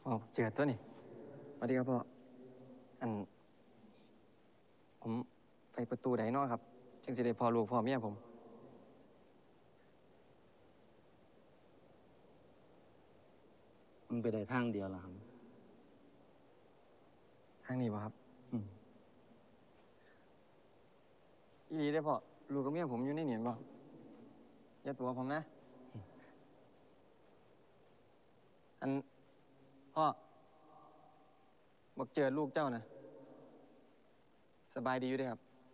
อ๋อเจอตัวนี่สวัสดีครับพ่ออันผมไปประตูไหนเนาะครับจึงสิได้พอลูกพ่อเมียผมมันไปได้ทางเดียวแล้วครับทางนี้บ่ครับอืมอีหลีได้อพ่อลูกกับเมียผมอยู่ในเหนียนบ่อย่าตัวผมนะอันพ่อบอกเจอลูกเจ้านะสบายดีอยู่เด้อครับ